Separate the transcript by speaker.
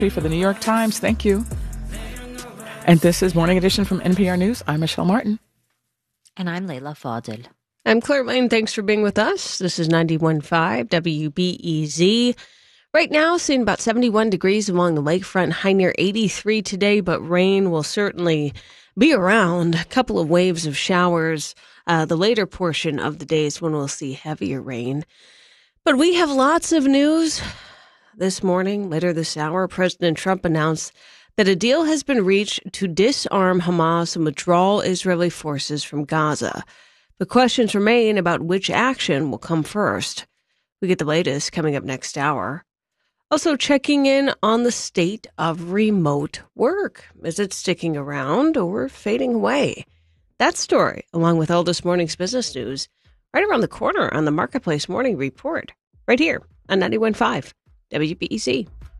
Speaker 1: for the New York Times. Thank you. And this is Morning Edition from NPR News. I'm Michelle Martin.
Speaker 2: And I'm Leila Fadel.
Speaker 3: I'm Claire Lane. Thanks for being with us. This is 91.5 WBEZ. Right now, seeing about 71 degrees along the lakefront, high near 83 today, but rain will certainly be around. A couple of waves of showers. The later portion of the day is when we'll see heavier rain. But we have lots of news. This morning, later this hour, President Trump announced that a deal has been reached to disarm Hamas and withdraw Israeli forces from Gaza. But questions remain about which action will come first. We get the latest coming up next hour. Also checking in on the state of remote work. Is it sticking around or fading away? That story, along with all this morning's business news, right around the corner on the Marketplace Morning Report, right here on 91.5 WBEZ.